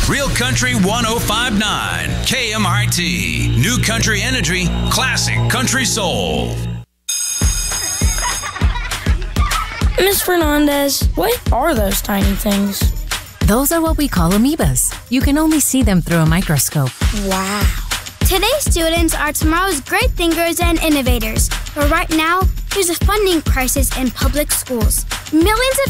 Real Country 105.9, KMRT, New Country Energy, Classic Country Soul. Miss Fernandez, what are those tiny things? Those are what we call amoebas. You can only see them through a microscope. Wow. Today's students are tomorrow's great thinkers and innovators. But right now, there's a funding crisis in public schools. Millions of